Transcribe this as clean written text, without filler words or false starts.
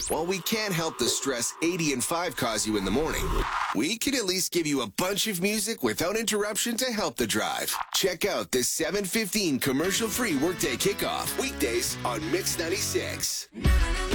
While we can't help the stress 80 and 5 cause you in the morning, we can at least give you a bunch of music without interruption to help the drive. Check out the 7:15 commercial-free Workday Kickoff, weekdays on Mix 96.